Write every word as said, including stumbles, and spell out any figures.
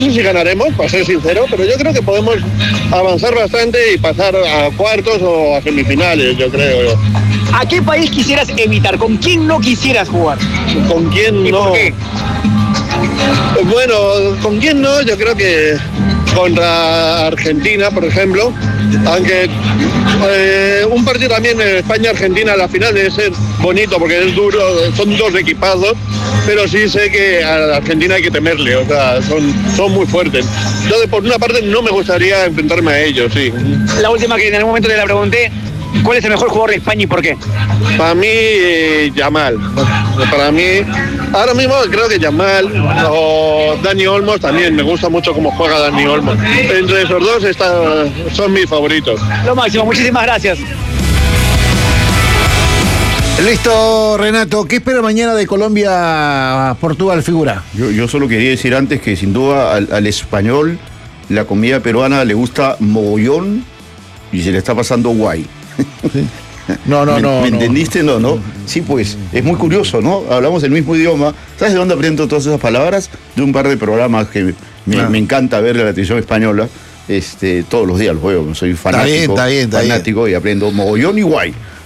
No sé si ganaremos, para ser sincero, pero yo creo que podemos avanzar bastante y pasar a cuartos o a semifinales, yo creo. ¿A qué país quisieras evitar? ¿Con quién no quisieras jugar? ¿Con quién ¿Y no? por qué? Bueno, ¿con quién no? Yo creo que contra Argentina, por ejemplo, aunque eh, un partido también en España-Argentina, la final debe ser bonito porque es duro, son dos equipazos, pero sí sé que a la Argentina hay que temerle, o sea, son, son muy fuertes. Entonces, por una parte, no me gustaría enfrentarme a ellos, sí. La última que en algún momento te la pregunté, ¿cuál es el mejor jugador de España y por qué? Para mí, eh, Yamal. Para mí, ahora mismo creo que Yamal o Dani Olmos también. Me gusta mucho cómo juega Dani Olmos. Entre esos dos está, son mis favoritos. Lo máximo, muchísimas gracias. Listo, Renato. ¿Qué espera mañana de Colombia-Portugal, figura? Yo, yo solo quería decir antes que sin duda al, al español la comida peruana le gusta mogollón y se le está pasando guay. Sí. No, no, ¿Me, no. ¿Me no. entendiste? No, no. Sí, pues, es muy curioso, ¿no? Hablamos el mismo idioma. ¿Sabes de dónde aprendo todas esas palabras? De un par de programas que me, Ah. me encanta ver la televisión española. Este, todos los días los veo, soy fanático. Está bien, está bien, está fanático bien. y aprendo mogollón y guay.